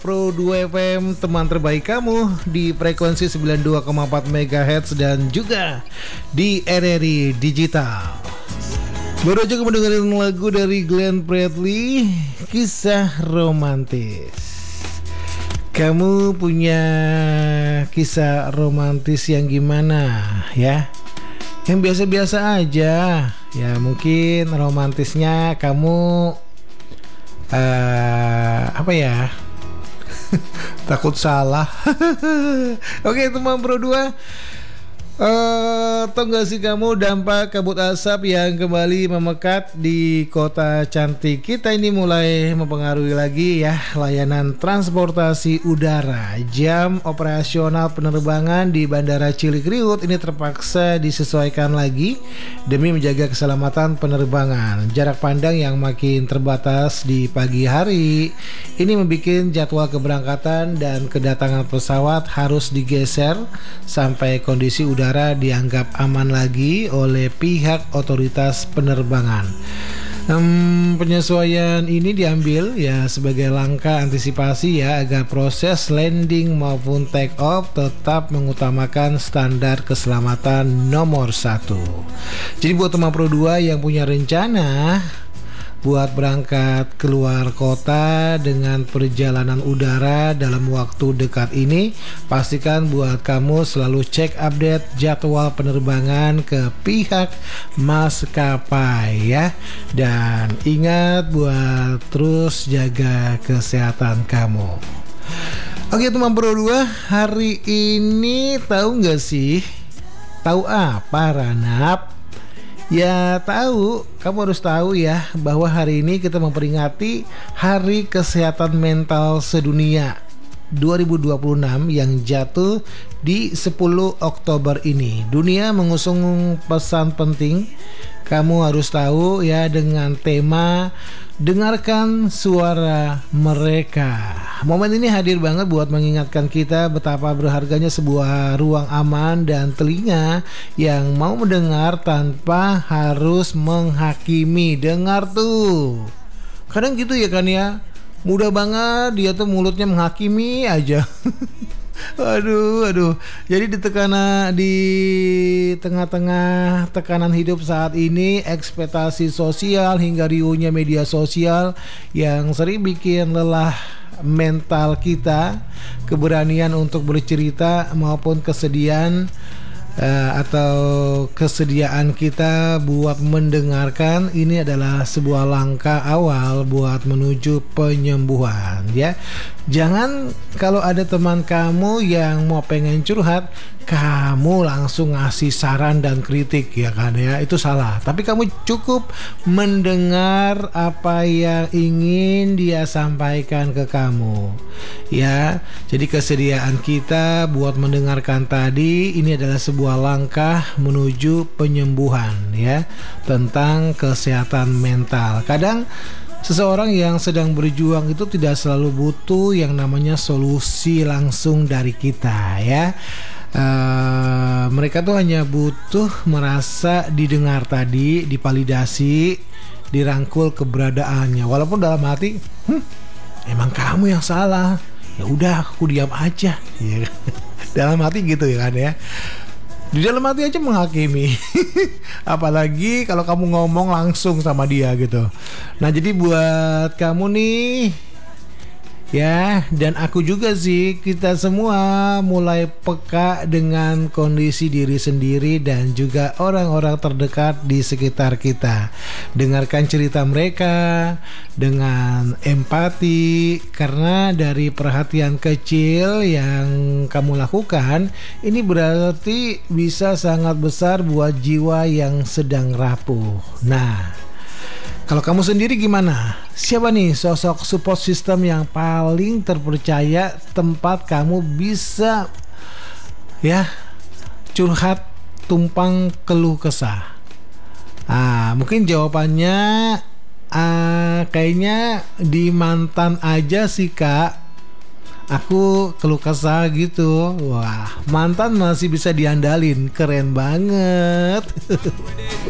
Pro 2 FM, teman terbaik kamu di frekuensi 92,4 MHz dan juga di RRI Digital. Baru aja kamu dengerin lagu dari Glenn Fredly, Kisah Romantis. Kamu punya kisah romantis yang gimana ya? Yang biasa-biasa aja. Ya mungkin romantisnya kamu apa ya? Takut salah. Oke teman Pro 2, tahu gak sih kamu dampak kabut asap yang kembali memekat di kota cantik kita ini mulai mempengaruhi lagi ya layanan transportasi udara. Jam operasional penerbangan di Bandara Cilikriwut ini terpaksa disesuaikan lagi demi menjaga keselamatan penerbangan. Jarak pandang yang makin terbatas di pagi hari ini membuat jadwal keberangkatan dan kedatangan pesawat harus digeser sampai kondisi udara dianggap aman lagi oleh pihak otoritas penerbangan. Penyesuaian ini diambil ya sebagai langkah antisipasi ya agar proses landing maupun take off tetap mengutamakan standar keselamatan nomor 1. Jadi buat teman Pro 2 yang punya rencana buat berangkat keluar kota dengan perjalanan udara dalam waktu dekat ini, pastikan buat kamu selalu cek update jadwal penerbangan ke pihak maskapai ya. Dan ingat buat terus jaga kesehatan kamu. Oke teman Pro 2, hari ini tahu nggak sih? Tahu apa Ranap? Ya tahu, kamu harus tahu ya bahwa hari ini kita memperingati Hari Kesehatan Mental Sedunia 2026 yang jatuh di 10 Oktober ini. Dunia mengusung pesan penting, kamu harus tahu ya dengan tema dengarkan suara mereka. Momen ini hadir banget buat mengingatkan kita betapa berharganya sebuah ruang aman dan telinga yang mau mendengar tanpa harus menghakimi. Dengar tuh. Kadang gitu ya kan ya. Mudah banget dia tuh mulutnya menghakimi aja. Aduh. Jadi di tengah-tengah tekanan hidup saat ini, ekspektasi sosial hingga riuhnya media sosial yang sering bikin lelah mental kita, keberanian untuk bercerita maupun kesedihan atau kesediaan kita buat mendengarkan ini adalah sebuah langkah awal buat menuju penyembuhan ya. Jangan kalau ada teman kamu yang mau pengen curhat, kamu langsung ngasih saran dan kritik ya kan ya, itu salah. Tapi kamu cukup mendengar apa yang ingin dia sampaikan ke kamu ya. Jadi kesediaan kita buat mendengarkan tadi ini adalah sebuah langkah menuju penyembuhan ya tentang kesehatan mental. Kadang seseorang yang sedang berjuang itu tidak selalu butuh yang namanya solusi langsung dari kita ya. Mereka tuh hanya butuh merasa didengar tadi, divalidasi, dirangkul keberadaannya. Walaupun dalam hati, emang kamu yang salah. Ya udah, aku diam aja. Ya. Dalam hati gitu ya kan ya. Di dalam hati aja menghakimi. Apalagi kalau kamu ngomong langsung sama dia gitu. Nah jadi buat kamu nih ya, dan aku juga sih, kita semua mulai peka dengan kondisi diri sendiri dan juga orang-orang terdekat di sekitar kita. Dengarkan cerita mereka dengan empati, karena dari perhatian kecil yang kamu lakukan ini berarti bisa sangat besar buat jiwa yang sedang rapuh. Nah, kalau kamu sendiri gimana? Siapa nih sosok support system yang paling terpercaya tempat kamu bisa ya curhat tumpang keluh kesah? Mungkin jawabannya kayaknya di mantan aja sih kak. Aku keluh kesah gitu. Wah, mantan masih bisa diandalin. Keren banget.